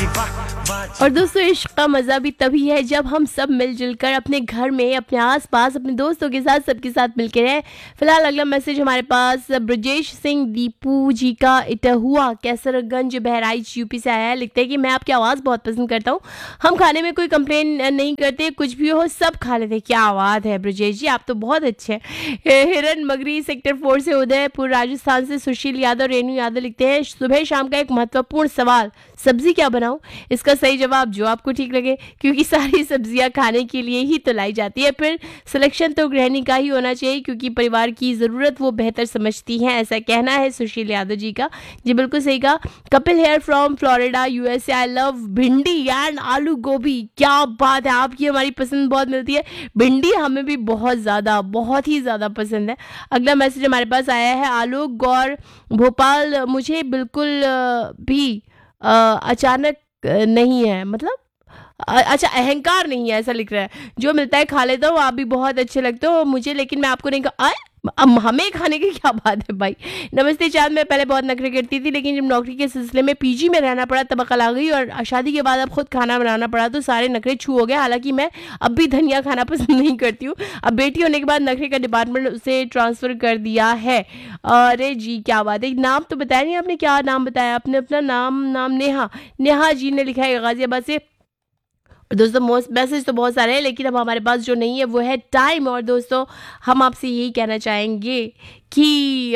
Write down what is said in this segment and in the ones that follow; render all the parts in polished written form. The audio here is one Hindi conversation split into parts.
और दोस्तों, इश्क का मज़ा भी तभी है जब हम सब मिलजुल कर अपने घर में, अपने आसपास, अपने दोस्तों के साथ, सबके साथ मिलकर रहें। फिलहाल अगला मैसेज हमारे पास ब्रजेश सिंह दीपू जी का इटहुआ कैसरगंज बहराइच यूपी से आया है। लिखते हैं कि मैं आपकी आवाज़ बहुत पसंद करता हूँ। हम खाने में कोई कंप्लेन नहीं करते, कुछ भी हो सब खा लेते। क्या आवाज़ है ब्रजेश जी, आप तो बहुत अच्छे हैं। हिरन मगरी सेक्टर 4 से उदयपुर राजस्थान से सुशील यादव, रेणु यादव लिखते हैं सुबह शाम का एक महत्वपूर्ण सवाल, सब्जी क्या बनाऊं? इसका सही जवाब जो आपको ठीक लगे, क्योंकि सारी सब्जियां खाने के लिए ही तो लाई जाती है। फिर सिलेक्शन तो गृहिणी का ही होना चाहिए, क्योंकि परिवार की ज़रूरत वो बेहतर समझती हैं, ऐसा कहना है सुशील यादव जी का। जी बिल्कुल सही कहा। Kapil hair from Florida USA, I love भिंडी एंड आलू गोभी। क्या बात है, आपकी हमारी पसंद बहुत मिलती है। भिंडी हमें भी बहुत ज़्यादा, बहुत ही ज़्यादा पसंद है। अगला मैसेज हमारे पास आया है आलोक गौर भोपाल, मुझे बिल्कुल भी अचानक नहीं है, मतलब अच्छा अहंकार नहीं है, ऐसा लिख रहा है। जो मिलता है खा लेता हूँ, आप भी बहुत अच्छे लगते हो मुझे, लेकिन मैं आपको नहीं कहा। अब हमें खाने की क्या बात है भाई। नमस्ते चांद, मैं पहले बहुत नखरे करती थी, लेकिन जब नौकरी के सिलसिले में पीजी में रहना पड़ा तब अकल आ गई, और शादी के बाद अब खुद खाना बनाना पड़ा तो सारे नखरे छू हो गए। हालांकि मैं अब भी धनिया खाना पसंद नहीं करती हूँ। अब बेटी होने के बाद नखरे का डिपार्टमेंट उसे ट्रांसफ़र कर दिया है। अरे जी क्या बात है। नाम तो बताया नहीं आपने, क्या नाम बताया आपने अपना? नाम नेहा, नेहा जी ने लिखा है गाजियाबाद से। दोस्तों मैसेज तो बहुत सारे हैं, लेकिन अब हमारे पास जो नहीं है वो है टाइम। और दोस्तों, हम आपसे यही कहना चाहेंगे कि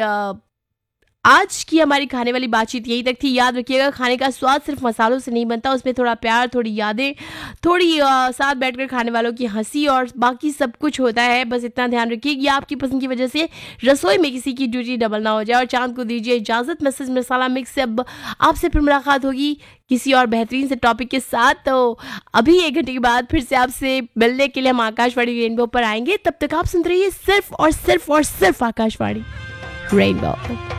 आज की हमारी खाने वाली बातचीत यही तक थी। याद रखिएगा, खाने का स्वाद सिर्फ मसालों से नहीं बनता, उसमें थोड़ा प्यार, थोड़ी यादें, थोड़ी साथ बैठकर खाने वालों की हंसी और बाकी सब कुछ होता है। बस इतना ध्यान रखिए कि आपकी पसंद की वजह से रसोई में किसी की ड्यूटी डबल ना हो जाए। और चांद को दीजिए इजाज़त। मैसेज मसाला मिक्स से अब आपसे फिर मुलाकात होगी किसी और बेहतरीन से टॉपिक के साथ। तो अभी 1 घंटे के बाद फिर से आपसे मिलने के लिए हम आकाशवाणी रेनबो पर आएंगे। तब तक आप सुनते रहिए सिर्फ और सिर्फ और सिर्फ आकाशवाणी रेनबो।